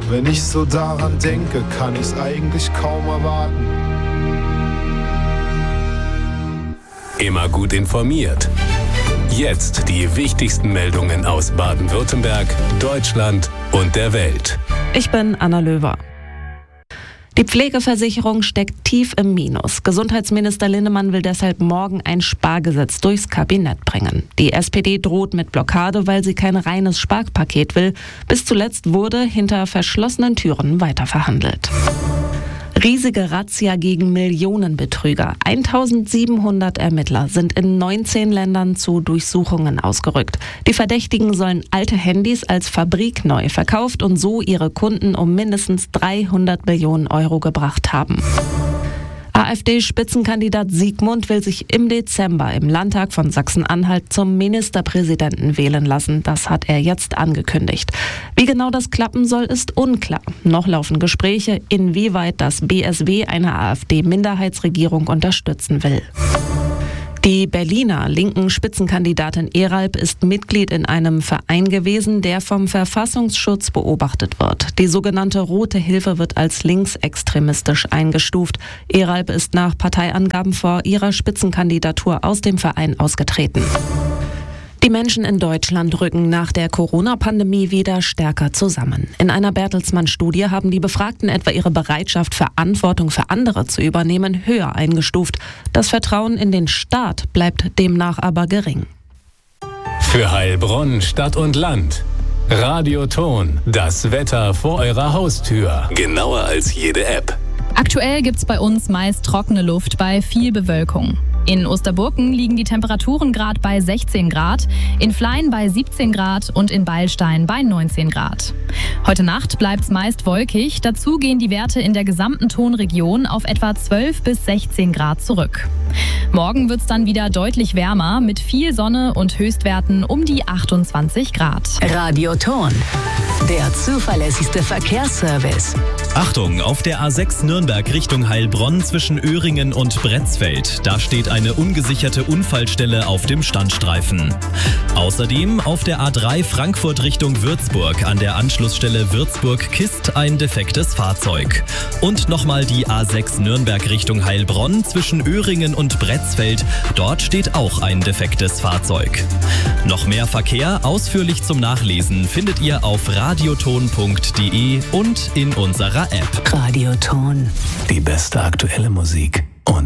Wenn ich so daran denke, kann ich's eigentlich kaum erwarten. Immer gut informiert. Jetzt die wichtigsten Meldungen aus Baden-Württemberg, Deutschland und der Welt. Ich bin Anna Löwer. Die Pflegeversicherung steckt tief im Minus. Gesundheitsminister Linnemann will deshalb morgen ein Spargesetz durchs Kabinett bringen. Die SPD droht mit Blockade, weil sie kein reines Sparpaket will. Bis zuletzt wurde hinter verschlossenen Türen weiterverhandelt. Riesige Razzia gegen Millionenbetrüger. 1700 Ermittler sind in 19 Ländern zu Durchsuchungen ausgerückt. Die Verdächtigen sollen alte Handys als fabrikneu verkauft und so ihre Kunden um mindestens 300 Millionen Euro gebracht haben. AfD-Spitzenkandidat Siegmund will sich im Dezember im Landtag von Sachsen-Anhalt zum Ministerpräsidenten wählen lassen. Das hat er jetzt angekündigt. Wie genau das klappen soll, ist unklar. Noch laufen Gespräche, inwieweit das BSW eine AfD-Minderheitsregierung unterstützen will. Die Berliner linken Spitzenkandidatin Eralp ist Mitglied in einem Verein gewesen, der vom Verfassungsschutz beobachtet wird. Die sogenannte Rote Hilfe wird als linksextremistisch eingestuft. Eralp ist nach Parteiangaben vor ihrer Spitzenkandidatur aus dem Verein ausgetreten. Die Menschen in Deutschland rücken nach der Corona-Pandemie wieder stärker zusammen. In einer Bertelsmann-Studie haben die Befragten etwa ihre Bereitschaft, Verantwortung für andere zu übernehmen, höher eingestuft. Das Vertrauen in den Staat bleibt demnach aber gering. Für Heilbronn, Stadt und Land. Radioton, das Wetter vor eurer Haustür. Genauer als jede App. Aktuell gibt's bei uns meist trockene Luft bei viel Bewölkung. In Osterburken liegen die Temperaturen gerade bei 16 Grad, in Flein bei 17 Grad und in Beilstein bei 19 Grad. Heute Nacht bleibt's meist wolkig, dazu gehen die Werte in der gesamten Tonregion auf etwa 12 bis 16 Grad zurück. Morgen wird's dann wieder deutlich wärmer mit viel Sonne und Höchstwerten um die 28 Grad. Radioton, der zuverlässigste Verkehrsservice. Achtung, auf der A6 Nürnberg Richtung Heilbronn zwischen Öhringen und Bretzfeld. Da steht eine ungesicherte Unfallstelle auf dem Standstreifen. Außerdem auf der A3 Frankfurt Richtung Würzburg an der Anschlussstelle Würzburg-Kist ein defektes Fahrzeug. Und nochmal die A6 Nürnberg Richtung Heilbronn zwischen Öhringen und Bretzfeld. Dort steht auch ein defektes Fahrzeug. Noch mehr Verkehr ausführlich zum Nachlesen findet ihr auf radioton.de und in unserer App. Radioton. Die beste aktuelle Musik.